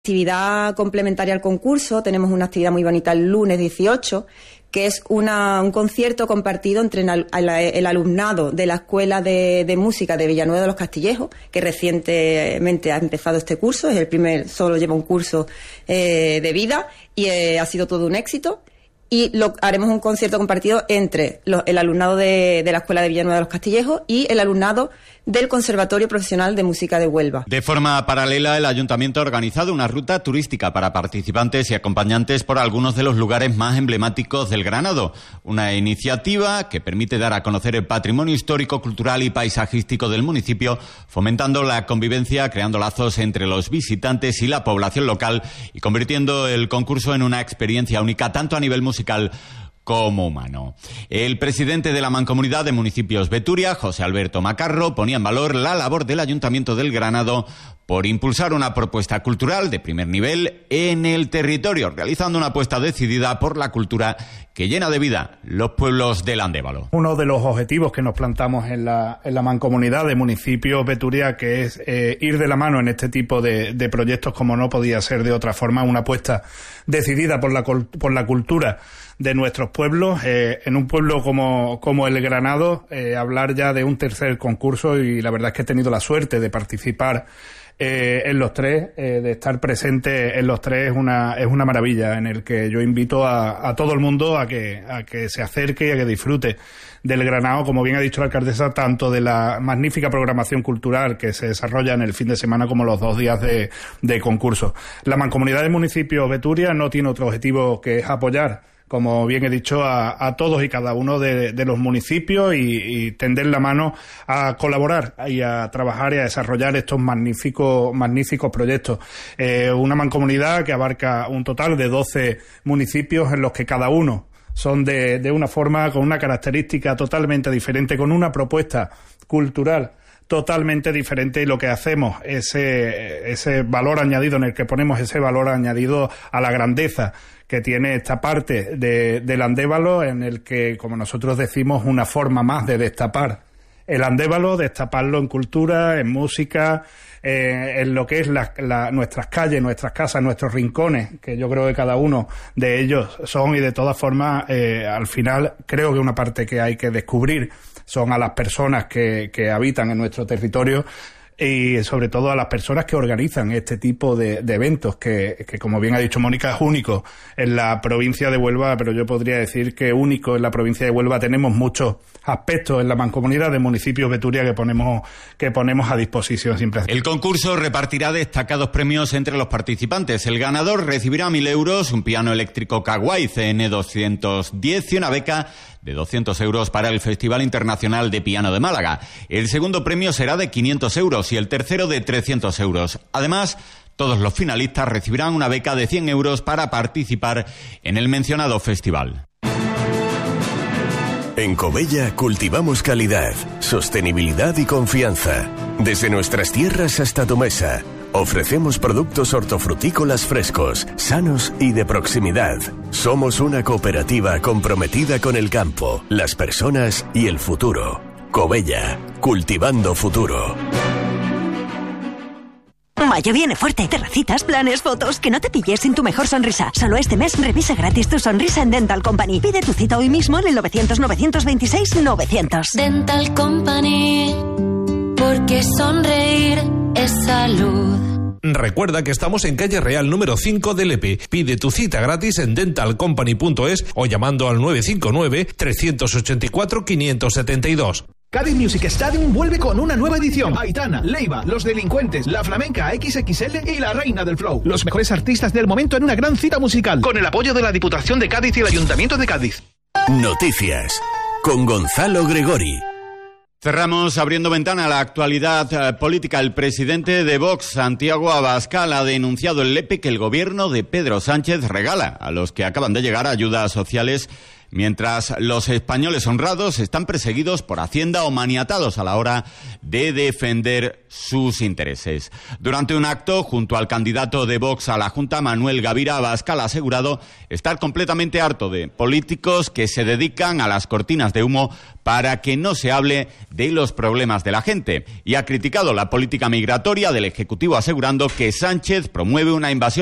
Actividad complementaria al concurso, tenemos una actividad muy bonita el lunes 18, que es un concierto compartido entre el alumnado de la Escuela de Música de Villanueva de los Castillejos, que recientemente ha empezado este curso, es el primer, solo lleva un curso de vida y ha sido todo un éxito. Y haremos un concierto compartido entre el alumnado de la Escuela de Villanueva de los Castillejos y el alumnado del Conservatorio Profesional de Música de Huelva. De forma paralela, el Ayuntamiento ha organizado una ruta turística para participantes y acompañantes por algunos de los lugares más emblemáticos del Granado. Una iniciativa que permite dar a conocer el patrimonio histórico, cultural y paisajístico del municipio, fomentando la convivencia, creando lazos entre los visitantes y la población local y convirtiendo el concurso en una experiencia única tanto a nivel musical como humano. El presidente de la Mancomunidad de Municipios Beturia, José Alberto Macarro, ponía en valor la labor del Ayuntamiento del Granado por impulsar una propuesta cultural de primer nivel en el territorio, realizando una apuesta decidida por la cultura que llena de vida los pueblos del Andévalo. Uno de los objetivos que nos plantamos en la Mancomunidad de Municipios Beturia, que es ir de la mano en este tipo de proyectos, como no podía ser de otra forma, una apuesta decidida por la cultura de nuestros pueblos. En un pueblo como el Granado, hablar ya de un tercer concurso, y la verdad es que he tenido la suerte de participar en los tres, de estar presente en los tres, es una maravilla, en el que yo invito a todo el mundo a que se acerque y a que disfrute del Granado, como bien ha dicho la alcaldesa, tanto de la magnífica programación cultural que se desarrolla en el fin de semana como los 2 días de concurso. La Mancomunidad de Municipios Beturia no tiene otro objetivo que es apoyar, como bien he dicho, a todos y cada uno de los municipios y tender la mano a colaborar y a trabajar y a desarrollar estos magníficos proyectos. Una mancomunidad que abarca un total de 12 municipios en los que cada uno son de una forma, con una característica totalmente diferente, con una propuesta cultural totalmente diferente, y lo que hacemos, ese valor añadido, en el que ponemos ese valor añadido a la grandeza que tiene esta parte del Andévalo, en el que, como nosotros decimos, una forma más de destapar el Andévalo, destaparlo en cultura, en música, en lo que es nuestras calles, nuestras casas, nuestros rincones, que yo creo que cada uno de ellos son, y de todas formas, al final, creo que una parte que hay que descubrir son a las personas que habitan en nuestro territorio, y sobre todo a las personas que organizan este tipo de eventos, que como bien ha dicho Mónica, es único en la provincia de Huelva, pero yo podría decir que único en la provincia de Huelva. Tenemos muchos aspectos en la Mancomunidad de Municipios Beturia que ponemos a disposición siempre. El concurso repartirá destacados premios entre los participantes. El ganador recibirá 1.000 euros, un piano eléctrico Kawai CN210 y una beca de 200 euros para el Festival Internacional de Piano de Málaga. El segundo premio será de 500 euros y el tercero de 300 euros. Además, todos los finalistas recibirán una beca de 100 euros para participar en el mencionado festival. En Covella cultivamos calidad, sostenibilidad y confianza. Desde nuestras tierras hasta tu mesa, ofrecemos productos hortofrutícolas frescos, sanos y de proximidad. Somos una cooperativa comprometida con el campo, las personas y el futuro. Covella, cultivando futuro. Mayo viene fuerte. Terracitas, planes, fotos. Que no te pilles sin tu mejor sonrisa. Solo este mes revisa gratis tu sonrisa en Dental Company. Pide tu cita hoy mismo en el 900-926-900. Dental Company, porque sonreír es salud. Recuerda que estamos en calle Real número 5 de Lepe. Pide tu cita gratis en dentalcompany.es o llamando al 959-384-572. Cádiz Music Stadium vuelve con una nueva edición. Aitana, Leiva, Los Delincuentes, La Flamenca XXL y La Reina del Flow. Los mejores artistas del momento en una gran cita musical. Con el apoyo de la Diputación de Cádiz y el Ayuntamiento de Cádiz. Noticias con Gonzalo Gregori. Cerramos abriendo ventana a la actualidad política. El presidente de Vox, Santiago Abascal, ha denunciado en Lepe que el gobierno de Pedro Sánchez regala a los que acaban de llegar ayudas sociales mientras los españoles honrados están perseguidos por Hacienda o maniatados a la hora de defender sus intereses. Durante un acto junto al candidato de Vox a la Junta, Manuel Gavira Abascal, ha asegurado estar completamente harto de políticos que se dedican a las cortinas de humo para que no se hable de los problemas de la gente, y ha criticado la política migratoria del Ejecutivo asegurando que Sánchez promueve una invasión